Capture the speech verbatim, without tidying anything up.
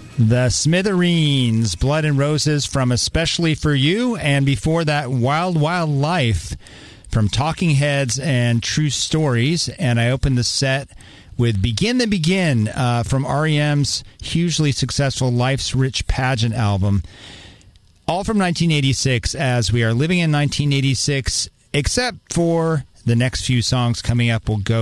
The Smithereens, Blood and Roses from Especially for You, and before that, Wild Wild Life from Talking Heads and True Stories. And I opened the set with Begin the Begin uh, from R E M's hugely successful Life's Rich Pageant album. All from nineteen eighty-six, as we are living in nineteen eighty-six, except for the next few songs coming up will go